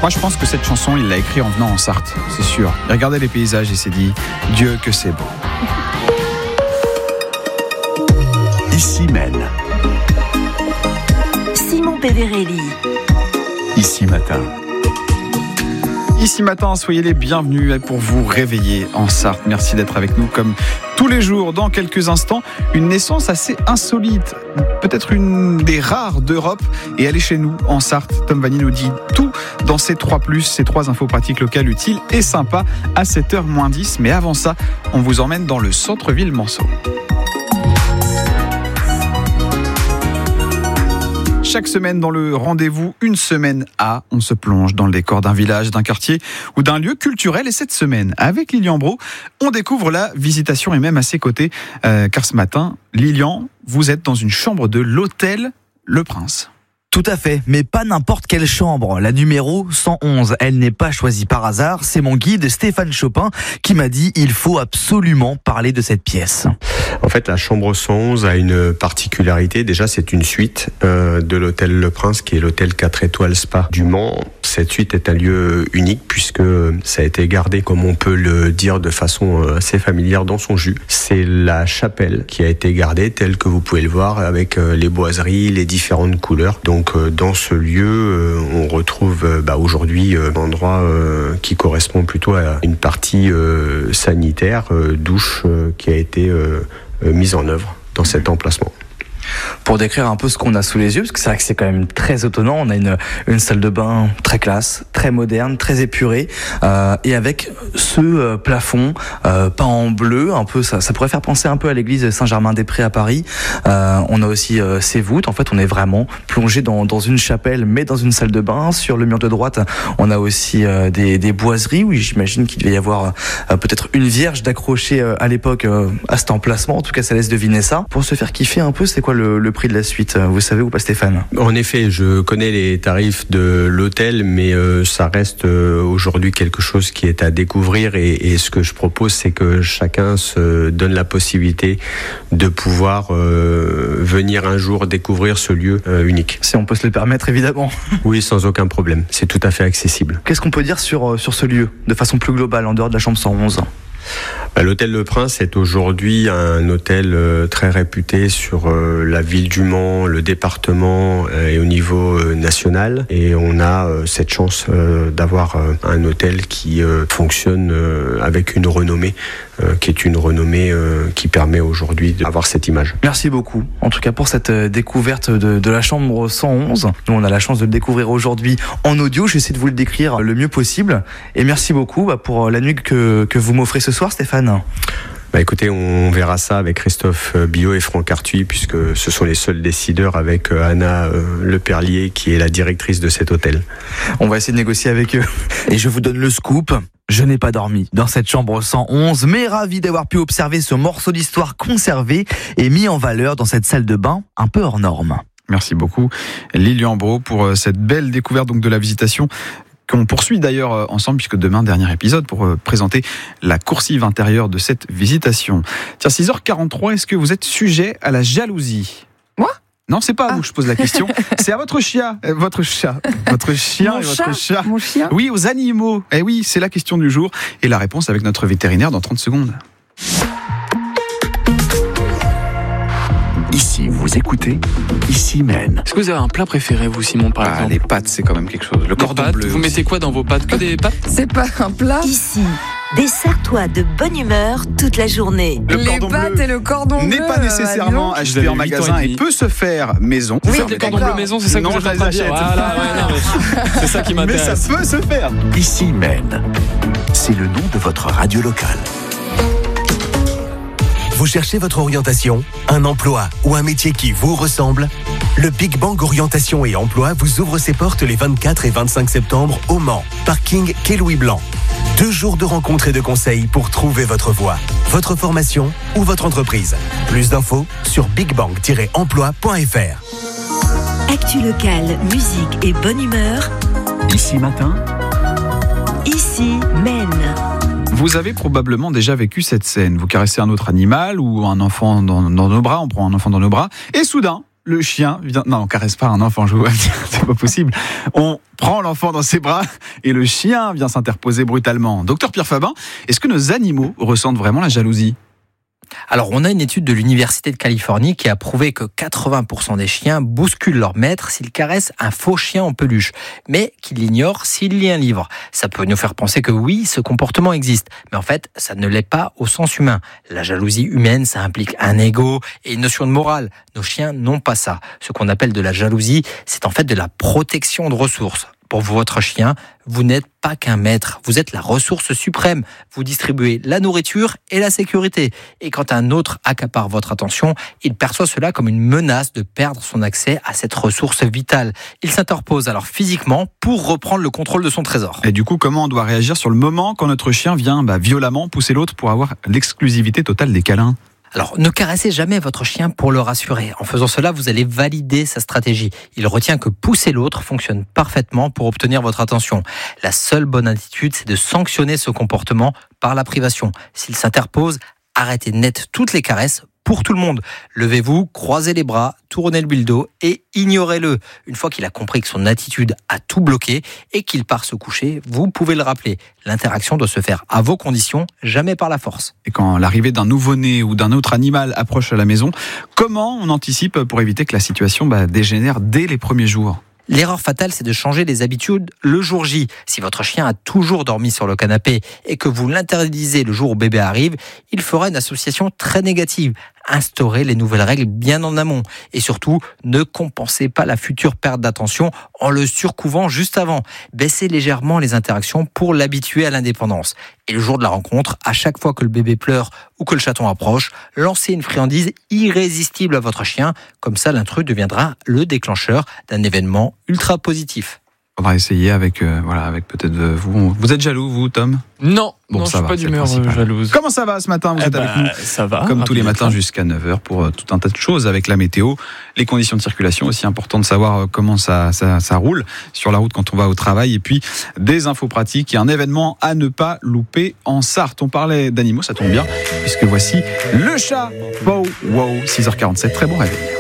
Moi, je pense que cette chanson, il l'a écrite en venant en Sarthe, c'est sûr. Il regardait les paysages et s'est dit « Dieu, que c'est beau ». Ici Maine. Simon Péverelli. Ici Matin. Ici Matin, soyez les bienvenus pour vous réveiller en Sarthe. Merci d'être avec nous comme tous les jours. Dans quelques instants, une naissance assez insolite, peut-être une des rares d'Europe. Et elle est chez nous en Sarthe. Tom Vanny nous dit tout dans ces 3+, ces 3 infos pratiques locales utiles et sympas à 7h-10. Mais avant ça, on vous emmène dans le centre-ville Manceau. Chaque semaine dans le rendez-vous, une semaine A, on se plonge dans le décor d'un village, d'un quartier ou d'un lieu culturel. Et cette semaine, avec Lilian Brault, on découvre la visitation et même à ses côtés. Car ce matin, Lilian, vous êtes dans une chambre de l'hôtel Le Prince. Tout à fait, mais pas n'importe quelle chambre. La numéro 111, elle n'est pas choisie par hasard. C'est mon guide Stéphane Chopin qui m'a dit il faut absolument parler de cette pièce. En fait, la chambre 111 a une particularité. Déjà, c'est une suite de l'hôtel Le Prince, qui est l'hôtel 4 étoiles Spa du Mans. Cette suite est un lieu unique puisque ça a été gardé, comme on peut le dire, de façon assez familière dans son jus. C'est la chapelle qui a été gardée telle que vous pouvez le voir avec les boiseries, les différentes couleurs. Donc, dans ce lieu, on retrouve aujourd'hui un endroit qui correspond plutôt à une partie sanitaire, douche, qui a été mise en œuvre dans cet emplacement. Pour décrire un peu ce qu'on a sous les yeux, parce que c'est vrai que c'est quand même très étonnant, on a une salle de bain très classe, très moderne, très épurée, et avec ce plafond peint en bleu, un peu ça pourrait faire penser un peu à l'église Saint-Germain-des-Prés à Paris. On a aussi ces voûtes. En fait, on est vraiment plongé dans une chapelle, mais dans une salle de bain. Sur le mur de droite, on a aussi des boiseries. Oui, j'imagine qu'il devait y avoir peut-être une vierge d'accrocher à l'époque à cet emplacement. En tout cas, ça laisse deviner ça. Pour se faire kiffer un peu, c'est quoi le prix de la suite, vous savez ou pas, Stéphane? En effet, je connais les tarifs de l'hôtel, mais ça reste aujourd'hui quelque chose qui est à découvrir et ce que je propose, c'est que chacun se donne la possibilité de pouvoir venir un jour découvrir ce lieu unique. Si on peut se le permettre, évidemment. Oui, sans aucun problème. C'est tout à fait accessible. Qu'est-ce qu'on peut dire sur ce lieu, de façon plus globale, en dehors de la chambre 111? L'hôtel Le Prince est aujourd'hui un hôtel très réputé sur la ville du Mans, le département et au niveau national. Et on a cette chance d'avoir un hôtel qui fonctionne avec une renommée, qui est une renommée qui permet aujourd'hui d'avoir cette image. Merci beaucoup, en tout cas pour cette découverte de la chambre 111. Nous, on a la chance de le découvrir aujourd'hui en audio. J'essaie de vous le décrire le mieux possible. Et merci beaucoup pour la nuit que vous m'offrez ce soir, Stéphane. Écoutez, on verra ça avec Christophe Billot et Franck Arthuis, puisque ce sont les seuls décideurs avec Anna Leperlier, qui est la directrice de cet hôtel. On va essayer de négocier avec eux. Et je vous donne le scoop. Je n'ai pas dormi dans cette chambre 111, mais ravi d'avoir pu observer ce morceau d'histoire conservé et mis en valeur dans cette salle de bain un peu hors norme. Merci beaucoup, Lilian Brault, pour cette belle découverte donc de la visitation, qu'on poursuit d'ailleurs ensemble, puisque demain, dernier épisode pour présenter la coursive intérieure de cette visitation. Tiens, 6h43, est-ce que vous êtes sujet à la jalousie? Moi? Non, c'est pas à vous que je pose la question. C'est à votre chien, votre chien Mon et votre chat. Mon chien. Oui, aux animaux. Eh oui, c'est la question du jour. Et la réponse avec notre vétérinaire dans 30 secondes. Ici, vous écoutez Ici Maine. Est-ce que vous avez un plat préféré, vous, Simon, par exemple? Les pâtes, c'est quand même quelque chose. Le cordon bleu. Vous mettez quoi dans vos pâtes? Que des pâtes? C'est pas un plat. Ici, dessert-toi de bonne humeur toute la journée. Le Les cordon pâtes bleu et le cordon bleu. n'est pas nécessairement dis acheté Vous en avez 8 magasin ans et et demi. peut se faire maison. Vous Oui, faites des cordons d'accord. bleus maison, c'est ça que Non, vous je êtes en train de les dire? achète. Voilà, ouais, non, mais c'est ça qui Mais ça m'intéresse. peut se faire. Ici Maine. C'est le nom de votre radio locale. Vous cherchez votre orientation, un emploi ou un métier qui vous ressemble? Le Big Bang Orientation et Emploi vous ouvre ses portes les 24 et 25 septembre au Mans, parking Quai Louis Blanc. 2 jours de rencontres et de conseils pour trouver votre voie, votre formation ou votre entreprise. Plus d'infos sur bigbang-emploi.fr. Actu locale, musique et bonne humeur. Ici Matin. Ici Maine. Vous avez probablement déjà vécu cette scène. Vous caressez un autre animal ou un enfant dans nos bras, on prend un enfant dans nos bras, et soudain, le chien vient... Non, on caresse pas un enfant, je vous dire, c'est pas possible. On prend l'enfant dans ses bras et le chien vient s'interposer brutalement. Docteur Pierre Fabin, est-ce que nos animaux ressentent vraiment la jalousie ? Alors, on a une étude de l'Université de Californie qui a prouvé que 80% des chiens bousculent leur maître s'ils caressent un faux chien en peluche, mais qu'ils l'ignorent s'il lit un livre. Ça peut nous faire penser que oui, ce comportement existe, mais en fait, ça ne l'est pas au sens humain. La jalousie humaine, ça implique un ego et une notion de morale. Nos chiens n'ont pas ça. Ce qu'on appelle de la jalousie, c'est en fait de la protection de ressources. Pour votre chien, vous n'êtes pas qu'un maître, vous êtes la ressource suprême. Vous distribuez la nourriture et la sécurité. Et quand un autre accapare votre attention, il perçoit cela comme une menace de perdre son accès à cette ressource vitale. Il s'interpose alors physiquement pour reprendre le contrôle de son trésor. Et du coup, comment on doit réagir sur le moment quand notre chien vient violemment pousser l'autre pour avoir l'exclusivité totale des câlins ? Alors, ne caressez jamais votre chien pour le rassurer. En faisant cela, vous allez valider sa stratégie. Il retient que pousser l'autre fonctionne parfaitement pour obtenir votre attention. La seule bonne attitude, c'est de sanctionner ce comportement par la privation. S'il s'interpose, arrêtez net toutes les caresses pour tout le monde. Levez-vous, croisez les bras, tournez-lui le dos et ignorez-le. Une fois qu'il a compris que son attitude a tout bloqué et qu'il part se coucher, vous pouvez le rappeler. L'interaction doit se faire à vos conditions, jamais par la force. Et quand l'arrivée d'un nouveau-né ou d'un autre animal approche à la maison, comment on anticipe pour éviter que la situation dégénère dès les premiers jours ? L'erreur fatale, c'est de changer les habitudes le jour J. Si votre chien a toujours dormi sur le canapé et que vous l'interdisez le jour où bébé arrive, il fera une association très négative. Instaurez les nouvelles règles bien en amont. Et surtout, ne compensez pas la future perte d'attention en le surcouvant juste avant. Baissez légèrement les interactions pour l'habituer à l'indépendance. Et le jour de la rencontre, à chaque fois que le bébé pleure ou que le chaton approche, lancez une friandise irrésistible à votre chien. Comme ça, l'intrus deviendra le déclencheur d'un événement ultra positif. On va essayer avec peut-être vous. Vous êtes jaloux, vous, Tom ? Non, Bon, non, ça je suis va, pas c'est d'humeur le principal. jalouse. Comment ça va ce matin ? Vous êtes avec nous Ça va. comme tous les ravi matins d'être là. jusqu'à 9h pour tout un tas de choses avec la météo, les conditions de circulation, aussi important de savoir comment ça roule sur la route quand on va au travail, et puis des infos pratiques et un événement à ne pas louper en Sarthe. On parlait d'animaux, ça tombe bien, puisque voici le chat. Wow, 6h47, très bon réveil.